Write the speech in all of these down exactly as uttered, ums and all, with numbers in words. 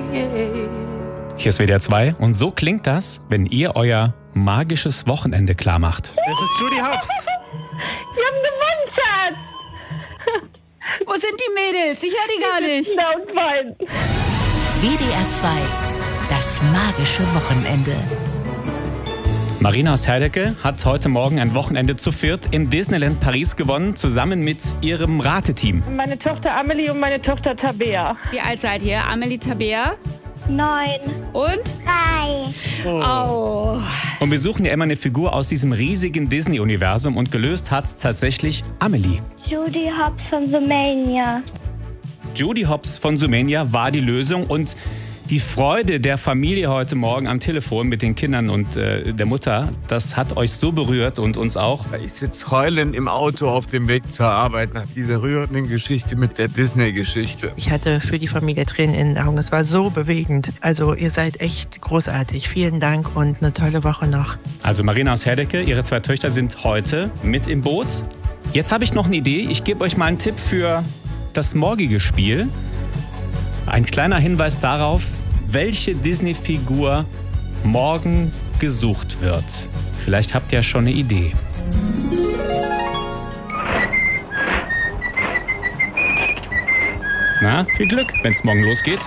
Hier ist W D R zwei und so klingt das, wenn ihr euer magisches Wochenende klar macht. Es ist Judy Hopps. Wir haben gewonnen, Schatz. Wo sind die Mädels? Ich höre die gar nicht. Da und weinen. W D R zwei, das magische Wochenende. Marina aus Herdecke hat heute Morgen ein Wochenende zu viert im Disneyland Paris gewonnen, zusammen mit ihrem Rateteam. Meine Tochter Amelie und meine Tochter Tabea. Wie alt seid ihr? Amelie, Tabea Neun. und? Drei. Oh. Und wir suchen ja immer eine Figur aus diesem riesigen Disney-Universum und gelöst hat tatsächlich Amelie. Judy Hopps von Zoomania. Judy Hopps von Zoomania war die Lösung und die Freude der Familie heute Morgen am Telefon mit den Kindern und äh, der Mutter, das hat euch so berührt und uns auch. Ich sitze heulend im Auto auf dem Weg zur Arbeit nach dieser rührenden Geschichte mit der Disney-Geschichte. Ich hatte für die Familie Tränen in den Augen. Es war so bewegend. Also ihr seid echt großartig. Vielen Dank und eine tolle Woche noch. Also Marina aus Herdecke, ihre zwei Töchter sind heute mit im Boot. Jetzt habe ich noch eine Idee. Ich gebe euch mal einen Tipp für das morgige Spiel. Ein kleiner Hinweis darauf, welche Disney-Figur morgen gesucht wird. Vielleicht habt ihr schon eine Idee. Na, viel Glück, wenn es morgen losgeht.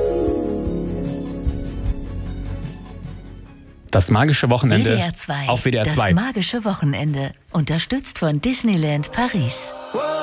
Das magische Wochenende W D R zwei, auf W D R zwei. das magische Wochenende. Unterstützt von Disneyland Paris.